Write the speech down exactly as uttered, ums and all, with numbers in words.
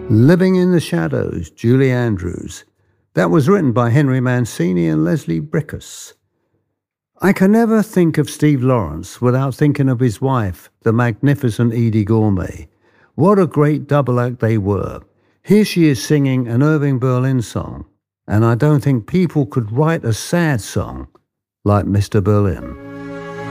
Living in the Shadows, Julie Andrews. That was written by Henry Mancini and Leslie Bricusse. I can never think of Steve Lawrence without thinking of his wife, the magnificent Edie Gourmet. What a great double act they were. Here she is singing an Irving Berlin song, and I don't think people could write a sad song like Mister Berlin.